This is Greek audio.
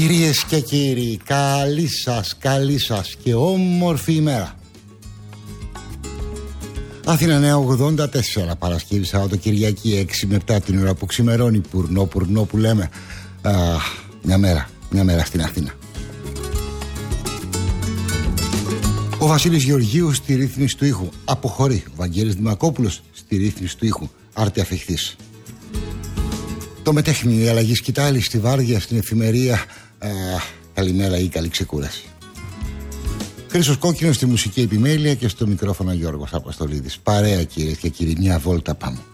Κυρίες και κύριοι, καλή σας και όμορφη ημέρα. Αθήνα Νέα 84, Παρασκευή Σαββατοκυριακή 6 με 7 την ώρα που ξημερώνει, πουρνό που λέμε. Μια μέρα στην Αθήνα. Ο Βασίλης Γεωργίου στη ρύθμιση του ήχου αποχωρεί. Ο Βαγγέλης Δημακόπουλος στη ρύθμιση του ήχου άρτη αφιχθής. Το μετέχνη, η αλλαγή σκητάλη στη βάρδια, στην εφημερία. Καλημέρα ή καλή ξεκούραση. Χρήστος Κόκκινος στη μουσική επιμέλεια και στο μικρόφωνο Γιώργος Αποστολίδης. Παρέα κυρίες και κύριοι, μια βόλτα πάμε.